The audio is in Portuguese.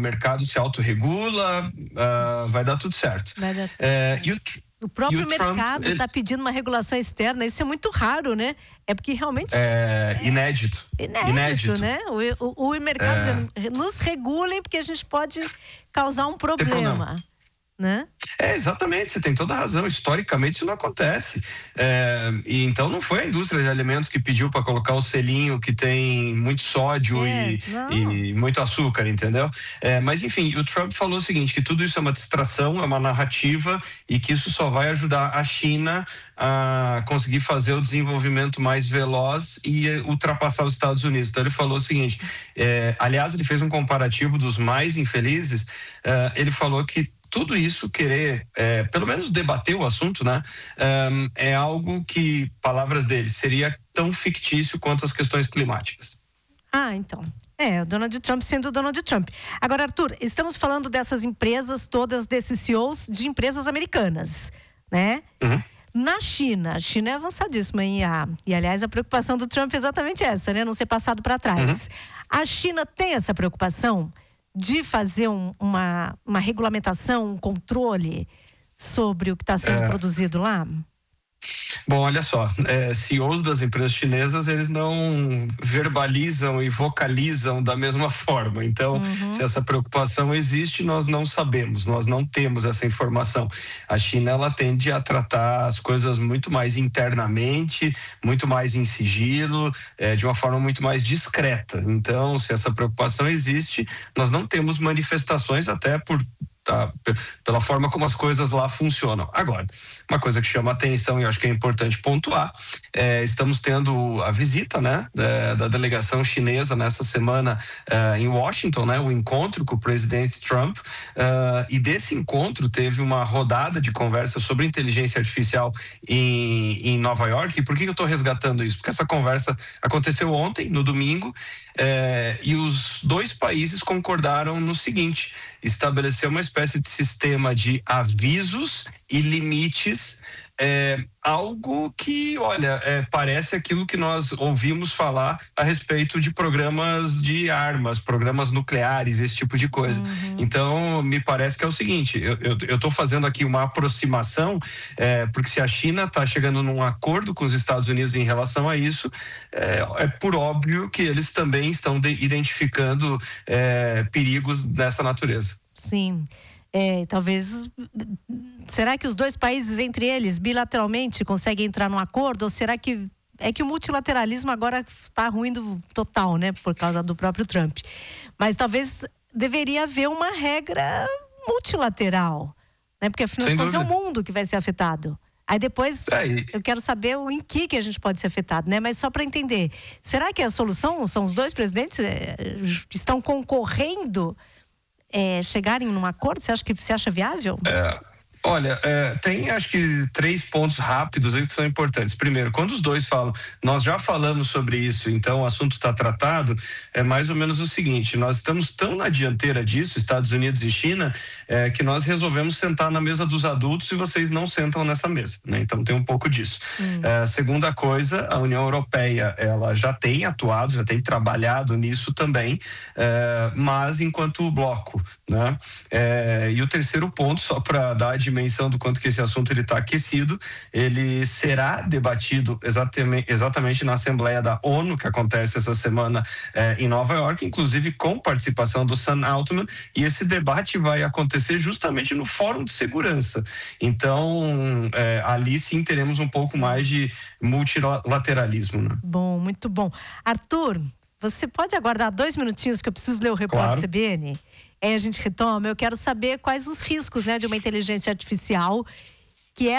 mercado se autorregula, vai dar tudo certo. Vai dar tudo certo. O próprio mercado está pedindo uma regulação externa, isso é muito raro, né? É porque realmente... É inédito. Inédito, né? O mercado dizendo, nos regulem porque a gente pode causar um problema. Né? Exatamente, você tem toda a razão. Historicamente isso não acontece. E então não foi a indústria de alimentos que pediu para colocar o selinho que tem muito sódio e muito açúcar, entendeu? Mas enfim, o Trump falou o seguinte, que tudo isso é uma distração, é uma narrativa e que isso só vai ajudar a China a conseguir fazer o desenvolvimento mais veloz e ultrapassar os Estados Unidos. Então ele falou o seguinte, aliás ele fez um comparativo dos mais infelizes, ele falou que tudo isso, querer, pelo menos debater o assunto, né? É algo que, palavras dele, seria tão fictício quanto as questões climáticas. Então. O Donald Trump sendo o Donald Trump. Agora, Arthur, estamos falando dessas empresas todas, desses CEOs de empresas americanas, né? Uhum. Na China, a China é avançadíssima em IA. E, aliás, a preocupação do Trump é exatamente essa, né? Não ser passado para trás. Uhum. A China tem essa preocupação de fazer uma regulamentação, um controle sobre o que está sendo produzido lá? Bom, olha só, CEOs das empresas chinesas, eles não verbalizam e vocalizam da mesma forma. Então, se essa preocupação existe, nós não sabemos, nós não temos essa informação. A China, ela tende a tratar as coisas muito mais internamente, muito mais em sigilo, de uma forma muito mais discreta. Então, se essa preocupação existe, nós não temos manifestações até pela forma como as coisas lá funcionam. Agora, uma coisa que chama atenção e eu acho que é importante pontuar, estamos tendo a visita, né, da delegação chinesa nessa semana em Washington, né, o encontro com o presidente Trump, e desse encontro teve uma rodada de conversa sobre inteligência artificial em Nova York. E por que eu estou resgatando isso? Porque essa conversa aconteceu ontem, no domingo, e os dois países concordaram no seguinte: estabelecer uma espécie de sistema de avisos e limites, algo que, olha, parece aquilo que nós ouvimos falar a respeito de programas de armas, programas nucleares, esse tipo de coisa. Então, me parece que é o seguinte, eu estou fazendo aqui uma aproximação, porque se a China está chegando num acordo com os Estados Unidos em relação a isso, é por óbvio que eles também estão identificando perigos dessa natureza. Sim. Talvez, será que os dois países entre eles bilateralmente conseguem entrar num acordo, ou será que o multilateralismo agora está ruindo total, né, por causa do próprio Trump? Mas talvez deveria haver uma regra multilateral, né, porque afinal de contas é o mundo que vai ser afetado. Aí depois eu quero saber em que a gente pode ser afetado, né? Mas só para entender, será que a solução são os dois presidentes que estão concorrendo chegarem num acordo? Você acha viável? Olha, tem acho que 3 pontos rápidos aí que são importantes. Primeiro, quando os dois falam, nós já falamos sobre isso, então o assunto está tratado, é mais ou menos o seguinte: nós estamos tão na dianteira disso, Estados Unidos e China, que nós resolvemos sentar na mesa dos adultos e vocês não sentam nessa mesa, né? Então tem um pouco disso. Segunda coisa, a União Europeia, ela já tem atuado, já tem trabalhado nisso também, mas enquanto bloco, né? E o terceiro ponto, só para dar a dimensão do quanto que esse assunto está aquecido, ele será debatido exatamente na Assembleia da ONU, que acontece essa semana em Nova York, inclusive com participação do Sam Altman, e esse debate vai acontecer justamente no Fórum de Segurança. Então, ali sim teremos um pouco mais de multilateralismo, né? Bom, muito bom. Arthur, você pode aguardar 2 minutinhos que eu preciso ler o repórter CBN? A gente retoma. Eu quero saber quais os riscos, né, de uma inteligência artificial